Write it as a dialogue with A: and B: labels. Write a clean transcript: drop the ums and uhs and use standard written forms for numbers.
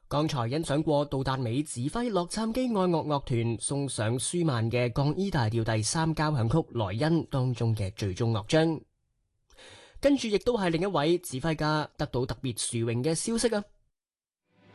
A: 剛才欣賞過杜達美指揮洛杉磯愛樂樂團送上舒曼嘅降 E 大調第三交響曲萊茵當中嘅最終樂章，跟住亦都係另一位指揮家得到特別殊榮嘅消息啊！